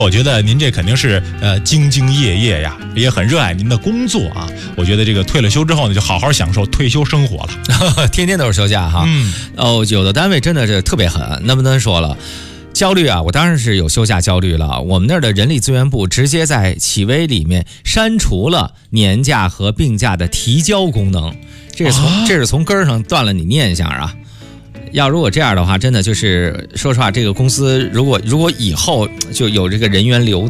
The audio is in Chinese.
我觉得您这肯定是兢兢业业呀，也很热爱您的工作啊。我觉得这个退了休之后呢，就好好享受退休生活了。 天天都是休假哈。有的单位真的是特别狠，那不能说了。焦虑啊，我当然是有休假焦虑了。我们那儿的人力资源部直接在企微里面删除了年假和病假的提交功能，这是从根儿上断了你念想啊。如果这样的话，真的就是说实话，这个公司如果以后就有这个人员流